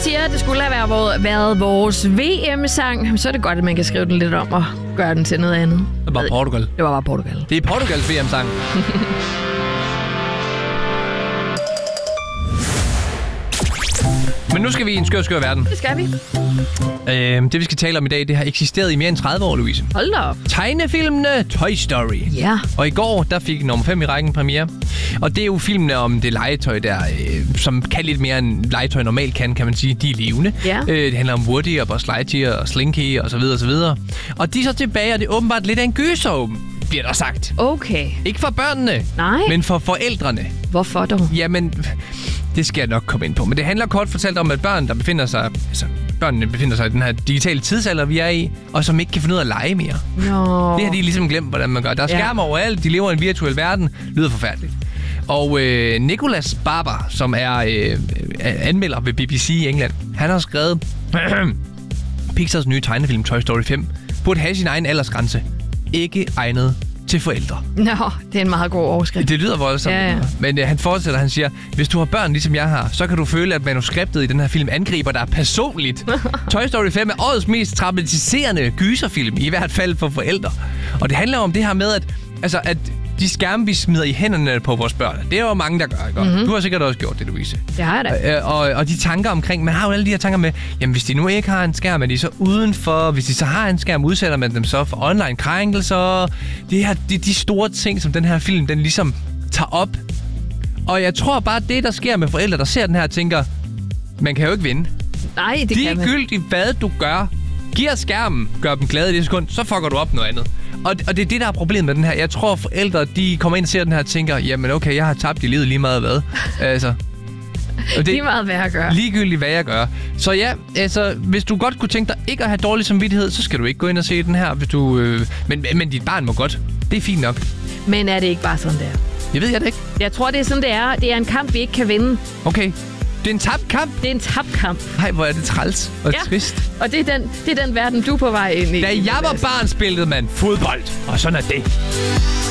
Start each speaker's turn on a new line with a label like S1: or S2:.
S1: siger, at det skulle have været vores VM-sang, så er det godt, at man kan skrive den lidt om og gøre den til noget andet.
S2: Det var bare Portugal.
S1: Det var bare Portugal.
S2: Det er Portugals VM-sang. Men nu skal vi i en skør verden.
S1: Det skal vi.
S2: Det, vi skal tale om i dag, det har eksisteret i mere end 30 år, Louise.
S1: Hold da op.
S2: Tegnefilmene Toy Story.
S1: Ja.
S2: Og i går, der fik nummer 5 i rækken premiere. Og det er jo filmene om det legetøj der, som kan lidt mere end legetøj normalt kan man sige. De er levende.
S1: Ja.
S2: Det handler om Woody og Buzz Lightyear og Slinky og så videre og så videre. Og de er så tilbage, og det er åbenbart lidt af en gyser, bliver der sagt.
S1: Okay.
S2: Ikke for børnene,
S1: Nej.
S2: men for forældrene.
S1: Hvorfor dog?
S2: Jamen, det skal jeg nok komme ind på. Men det handler kort fortalt om, at børnene befinder sig i den her digitale tidsalder, vi er i, og som ikke kan finde ud af at lege mere.
S1: Nå.
S2: Det har de ligesom glemt, hvordan man gør. Der er skærme overalt, de lever i en virtuel verden. Lyder forfærdeligt. Og Nicholas Barber, som er anmelder ved BBC i England, han har skrevet, Pixars nye tegnefilm Toy Story 5 burde have sin egen aldersgrænse. Ikke egnet til forældre.
S1: Nå, det er en meget god overskrift.
S2: Det lyder voldsomt.
S1: Ja.
S2: Men han fortsætter, han siger, hvis du har børn ligesom jeg har, så kan du føle, at manuskriptet i den her film angriber dig personligt. Toy Story 5 er årets mest traumatiserende gyserfilm, i hvert fald for forældre. Og det handler om det her med, at de skærme, vi smider i hænderne på vores børn, det er jo mange, der gør, ikke? Mm-hmm. Du har sikkert også gjort det, Louise.
S1: Det har jeg da.
S2: Og de tanker omkring, man har jo alle de her tanker med, jamen hvis de nu ikke har en skærm, er de så udenfor, hvis de så har en skærm, udsætter man dem så for online krænkelser. Det er de store ting, som den her film, den ligesom tager op. Og jeg tror bare, det der sker med forældre, der ser den her, tænker, man kan jo ikke vinde.
S1: Nej, det kan man.
S2: Ligegyldigt, hvad du gør, giver skærmen, gør dem glade i det sekund, så fucker du op noget andet. Og det er det, der er problemet med den her. Jeg tror, forældre, de kommer ind og ser den her og tænker, jamen okay, jeg har tabt i livet lige meget hvad. Altså, det
S1: lige meget, hvad jeg gør.
S2: Ligegyldigt, hvad jeg gør. Så ja, altså, hvis du godt kunne tænke dig ikke at have dårlig samvittighed, så skal du ikke gå ind og se den her. Hvis du, men dit barn må godt. Det er fint nok.
S1: Men er det ikke bare sådan, det er?
S2: Jeg ved det ikke.
S1: Jeg tror, det er sådan, det er. Det er en kamp, vi ikke kan vinde.
S2: Okay. Det er en tabt kamp?
S1: Det er en tabt kamp.
S2: Nej, hvor er det træls og trist.
S1: Og det er den verden, du er på vej ind i.
S2: Da jeg var barn, spillede man fodbold. Og sådan er det.